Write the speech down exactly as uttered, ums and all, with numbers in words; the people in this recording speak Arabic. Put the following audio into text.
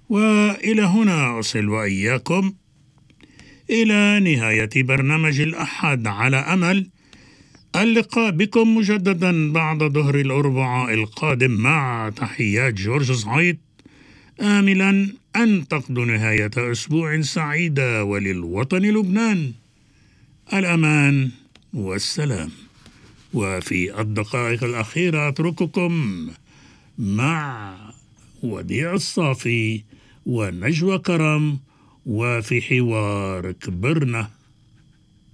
وإلى هنا أصل وإياكم إلى نهاية برنامج الأحد، على أمل اللقاء بكم مجددا بعد ظهر الأربعاء القادم، مع تحيات جورج صعيد، آملا أن تقضوا نهاية أسبوع سعيدة، وللوطن لبنان الأمان والسلام. وفي الدقائق الأخيرة أترككم مع وديع الصافي ونجوى كرم، وفي حوار كبرنا.